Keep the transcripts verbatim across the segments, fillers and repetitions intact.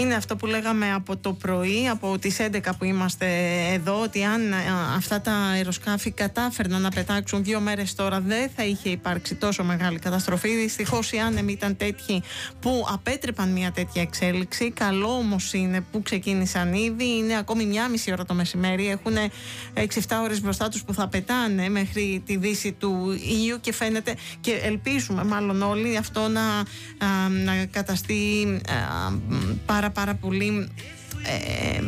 Είναι αυτό που λέγαμε από το πρωί, από τις έντεκα που είμαστε εδώ, ότι αν αυτά τα αεροσκάφη κατάφερναν να πετάξουν δύο μέρες τώρα, δεν θα είχε υπάρξει τόσο μεγάλη καταστροφή. Δυστυχώς οι άνεμοι ήταν τέτοιοι που απέτρεπαν μια τέτοια εξέλιξη. Καλό όμως είναι που ξεκίνησαν ήδη. Είναι ακόμη μια μισή ώρα το μεσημέρι. Έχουν έξι εφτά ώρες μπροστά τους που θα πετάνε μέχρι τη δύση του ήλιου και φαίνεται, και ελπίζουμε μάλλον όλοι, αυτό να, α, να καταστεί α, πάρα πάρα πολύ Ε,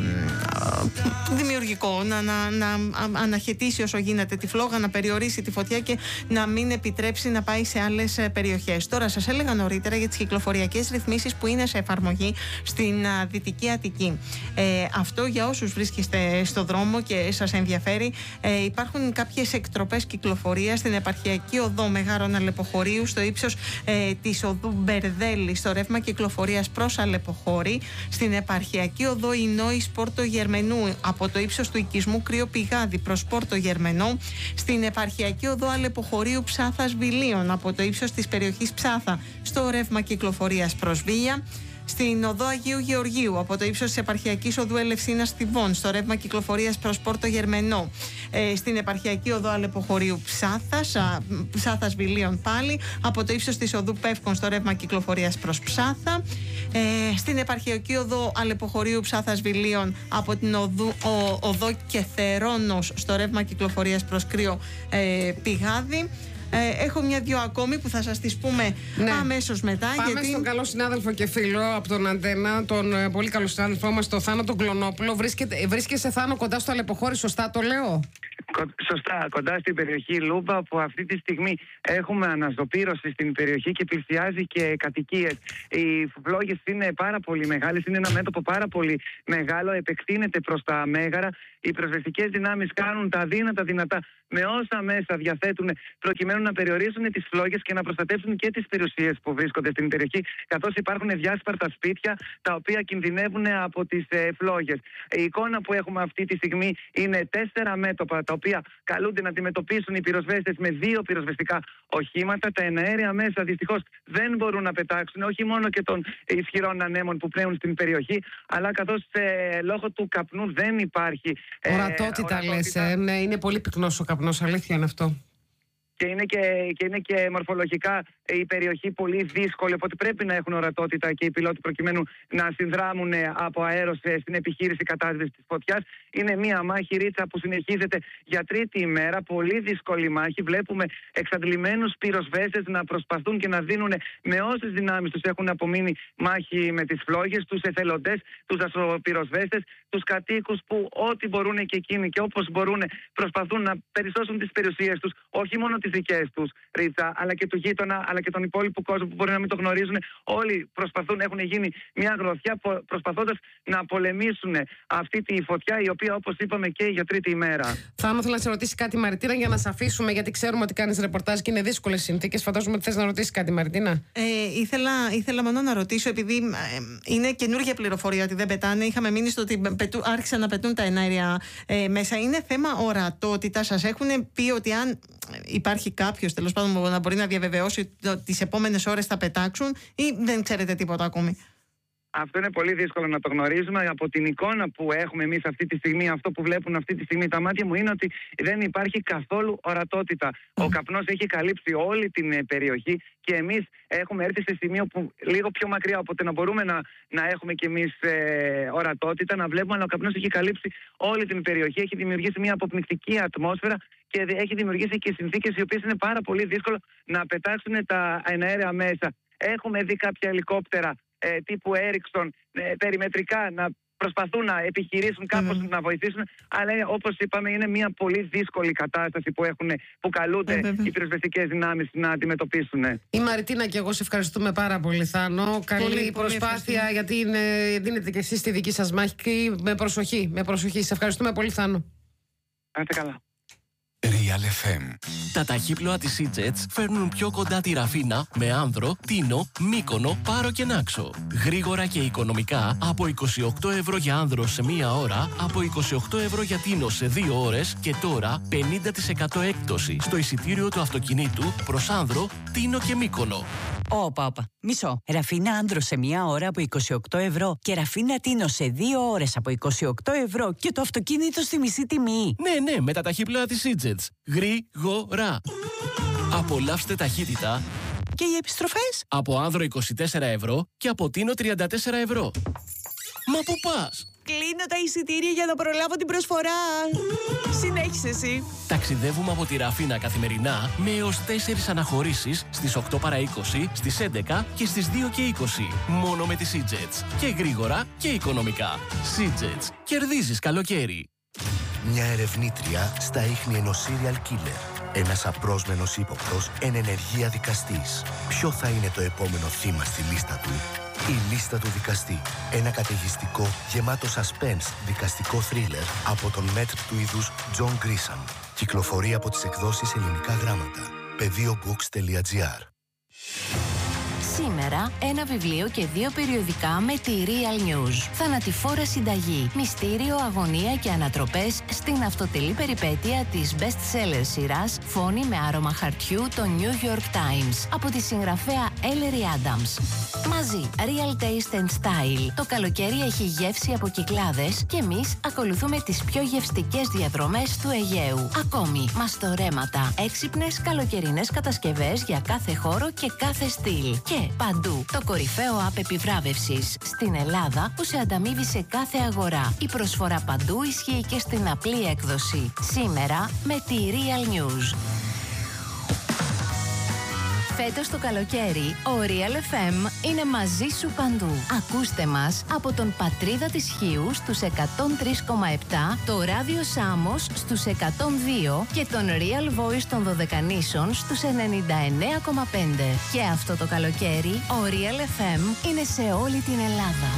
δημιουργικό, να, να, να αναχαιτήσει όσο γίνεται τη φλόγα, να περιορίσει τη φωτιά και να μην επιτρέψει να πάει σε άλλες περιοχές. Τώρα σας έλεγα νωρίτερα για τις κυκλοφοριακές ρυθμίσεις που είναι σε εφαρμογή στην α, Δυτική Αττική. Ε, αυτό για όσους βρίσκεστε στο δρόμο και σας ενδιαφέρει, ε, υπάρχουν κάποιες εκτροπές κυκλοφορίας στην επαρχιακή οδό Μεγάρων Αλεποχωρίου στο ύψος ε, της οδού Μπερδέλη, στο ρεύμα κυκλοφορίας προς Αλεποχώρη, στην επαρχιακή οδό Ινόης Πόρτο Γερμενού από το ύψος του οικισμού Κρύο Πηγάδι προς Πόρτο Γερμενό, στην επαρχιακή οδό Αλεποχωρίου Ψάθας Βιλίων από το ύψος της περιοχής Ψάθα στο ρεύμα κυκλοφορίας προς Βίλια, στην οδό Αγίου Γεωργίου από το ύψος της επαρχιακής οδού Ελευσίνας Θηβών στο ρεύμα κυκλοφορίας προς Πόρτο Γερμενό, ε, στην επαρχιακή οδό Αλεποχωρίου Ψάθας, α, Ψάθας Βιλίων πάλι από το ύψος της οδού Πεύκων στο ρεύμα κυκλοφορίας προς Ψάθα, ε, στην επαρχιακή οδό Αλεποχωρίου Ψάθας Βιλίων από την οδού, ο, οδό Κεθερώνος στο ρεύμα κυκλοφορίας προς Κρύο ε, Πηγάδι. Ε, έχω μια-δυο ακόμη που θα σας τις πούμε ναι. αμέσως μετά. Πάμε γιατί... στον καλό συνάδελφο και φίλο από τον Αντένα, τον ε, πολύ καλό συνάδελφό μας, τον Θάνο τον Κλωνόπουλο. Βρίσκεται, βρίσκεσαι, Θάνο, κοντά στο Αλεποχώρι, σωστά το λέω? Σωστά, κοντά στην περιοχή Λούμπα, που αυτή τη στιγμή έχουμε αναζωπήρωση στην περιοχή και πλησιάζει και κατοικίες. Οι φλόγες είναι πάρα πολύ μεγάλες, είναι ένα μέτωπο πάρα πολύ μεγάλο, επεκτείνεται προς τα Μέγαρα. Οι πυροσβεστικές δυνάμεις κάνουν τα αδύνατα δυνατά με όσα μέσα διαθέτουν προκειμένου να περιορίσουν τις φλόγες και να προστατεύσουν και τις περιουσίες που βρίσκονται στην περιοχή, καθώς υπάρχουν διάσπαρτα σπίτια τα οποία κινδυνεύουν από τις ε, φλόγες. Η εικόνα που έχουμε αυτή τη στιγμή είναι τέσσερα μέτωπα τα οποία καλούνται να αντιμετωπίσουν οι πυροσβέστες με δύο πυροσβεστικά οχήματα. Τα εναέρια μέσα δυστυχώς δεν μπορούν να πετάξουν, όχι μόνο και των ισχυρών ανέμων που πλέουν στην περιοχή, αλλά καθώς ε, λόγω του καπνού δεν υπάρχει ορατότητα, ε, λες, ε, ναι, είναι πολύ πυκνός ο καπνός, αλήθεια είναι αυτό. Και είναι και, και είναι και μορφολογικά η περιοχή πολύ δύσκολη, οπότε πρέπει να έχουν ορατότητα και οι πιλότοι προκειμένου να συνδράμουν από αέρος στην επιχείρηση κατάσβεσης της φωτιάς. Είναι μια μάχη, Ρίτσα, που συνεχίζεται για τρίτη ημέρα, πολύ δύσκολη μάχη. Βλέπουμε εξαντλημένους πυροσβέστες να προσπαθούν και να δίνουν με όσες δυνάμεις τους έχουν απομείνει μάχη με τις φλόγες, τους εθελοντές, τους δασοπυροσβέστες, τους κατοίκους που ό,τι μπορούν και εκείνοι και όπως μπορούν προσπαθούν να περισσώσουν τις περιουσίες τους, όχι μόνο τις δικές τους, Ρίτσα, αλλά και του γείτονα, αλλά και τον υπόλοιπο κόσμο που μπορεί να μην το γνωρίζουν. Όλοι προσπαθούν, έχουν γίνει μια γροθιά προσπαθώντας να πολεμήσουν αυτή τη φωτιά, η οποία, όπως είπαμε, και για τρίτη ημέρα. Θάνο, θέλω να σε ρωτήσει κάτι, Μαριτίνα, για να σε αφήσουμε, γιατί ξέρουμε ότι κάνεις ρεπορτάζ και είναι δύσκολες συνθήκες. Φαντάζομαι ότι θες να ρωτήσεις κάτι, Μαριτίνα. Ε, ήθελα, ήθελα μόνο να ρωτήσω, επειδή ε, είναι καινούργια πληροφορία ότι δεν πετάνε. Είχαμε μείνει στο ότι πετού, άρχισαν να πετούν τα εναέρια ε, μέσα. Είναι θέμα ορατότητα. Σας έχουν πει ότι αν υπάρχει κάποιος, τέλος πάντων, να μπορεί να διαβεβαιώσει ότι τις επόμενες ώρες θα πετάξουν, ή δεν ξέρετε τίποτα ακόμη? Αυτό είναι πολύ δύσκολο να το γνωρίζουμε. Από την εικόνα που έχουμε εμείς αυτή τη στιγμή, αυτό που βλέπουν αυτή τη στιγμή τα μάτια μου είναι ότι δεν υπάρχει καθόλου ορατότητα. Mm. Ο καπνός έχει καλύψει όλη την περιοχή και εμείς έχουμε έρθει σε σημείο που λίγο πιο μακριά, οπότε να μπορούμε να, να έχουμε κι εμείς ε, ορατότητα, να βλέπουμε, αλλά ο καπνός έχει καλύψει όλη την περιοχή, έχει δημιουργήσει μια αποπνικτική ατμόσφαιρα και έχει δημιουργήσει και συνθήκες οι οποίες είναι πάρα πολύ δύσκολο να πετάξουν τα εναέρια μέσα. Έχουμε δει κάποια ελικόπτερα ε, τύπου Ericsson ε, περιμετρικά να προσπαθούν να επιχειρήσουν κάπως mm. να βοηθήσουν, αλλά όπως είπαμε είναι μια πολύ δύσκολη κατάσταση που, έχουν, που καλούνται mm. οι πυροσβεστικές δυνάμεις να αντιμετωπίσουν. Η Μαριτίνα και εγώ σε ευχαριστούμε πάρα πολύ, Θάνο. Καλή πολύ, προσπάθεια πολύ, γιατί είναι, δίνετε και εσείς τη δική σας μάχη με προσοχή, με προσοχή. Σε ευχαριστούμε πολύ, Θάνο. Να είστε καλά. Real εφ εμ. Τα ταχύπλοα της Seajets φέρνουν πιο κοντά τη Ραφίνα με Άνδρο, Τίνο, Μύκονο, Πάρο και Νάξο. Γρήγορα και οικονομικά από είκοσι οκτώ ευρώ για Άνδρο σε μία ώρα, από είκοσι οκτώ ευρώ για Τίνο σε δύο ώρες και τώρα πενήντα τοις εκατό έκπτωση στο εισιτήριο του αυτοκινήτου προς Άνδρο, Τίνο και Μύκονο. Όπα, όπα. Μισό. Ραφίνα Άνδρο σε μία ώρα από είκοσι οκτώ ευρώ και Ραφίνα Τίνο σε δύο ώρες από είκοσι οκτώ ευρώ και το αυτοκίνητο στη μισή τιμή. Ναι, ναι, με τα ταχύπλοα της Seajets. Γρήγορα. Απολαύστε ταχύτητα. Και οι επιστροφές? Από Άνδρο είκοσι τέσσερα ευρώ και από Τίνο τριάντα τέσσερα ευρώ. Μα πού πας? Κλείνω τα εισιτήρια για να προλάβω την προσφορά. Συνέχισε εσύ. Ταξιδεύουμε από τη Ραφίνα καθημερινά με έως τέσσερις αναχωρήσεις στις οκτώ παρά είκοσι, στις έντεκα και στις δύο και είκοσι. Μόνο με τη Seajets. Και γρήγορα και οικονομικά. Seajets. Κερδίζεις καλοκαίρι. Μια ερευνήτρια στα ίχνη ενός serial killer. Ένας απρόσμενος ύποπτος εν ενεργεία δικαστής. Ποιο θα είναι το επόμενο θύμα στη λίστα του? Η λίστα του δικαστή. Ένα καταιγιστικό, γεμάτο suspense δικαστικό θρίλερ από τον μέτρ του είδους John Grisham. Κυκλοφορεί από τις εκδόσεις Ελληνικά Γράμματα. πεδίο μπουκς τελεία τζι άρ. Σήμερα ένα βιβλίο και δύο περιοδικά με τη Real News. Θανατηφόρα συνταγή, μυστήριο, αγωνία και ανατροπές στην αυτοτελή περιπέτεια της best-seller σειράς Φόνη με άρωμα χαρτιού, το New York Times, από τη συγγραφέα Ellery Adams. Μαζί, Real Taste and Style. Το καλοκαίρι έχει γεύση από Κυκλάδες και εμείς ακολουθούμε τις πιο γευστικές διαδρομές του Αιγαίου. Ακόμη, μαστορέματα, έξυπνες καλοκαιρινές κατασκευές για κάθε χώρο και κάθε στυλ. Και παντού, το κορυφαίο app επιβράβευσης στην Ελλάδα που σε ανταμείβει σε κάθε αγορά. Η προσφορά παντού ισχύει και στην απλή έκδοση. Σήμερα με τη Real News. Φέτος το καλοκαίρι, ο Real εφ εμ είναι μαζί σου παντού. Ακούστε μας από τον Πατρίδα της Χίου στους εκατόν τρία κόμμα επτά, το Ράδιο Σάμος στους εκατόν δύο και τον Real Voice των Δωδεκανήσων στους ενενήντα εννέα κόμμα πέντε. Και αυτό το καλοκαίρι, ο Real εφ εμ είναι σε όλη την Ελλάδα.